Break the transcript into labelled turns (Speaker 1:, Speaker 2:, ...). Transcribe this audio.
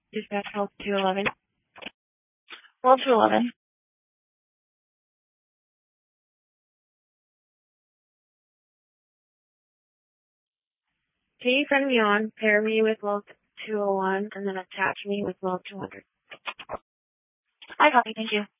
Speaker 1: Dispatch Vault 211. Vault 211. Can you send me on, pair me with Vault 201, and then attach me with Vault 200? I copy, thank you.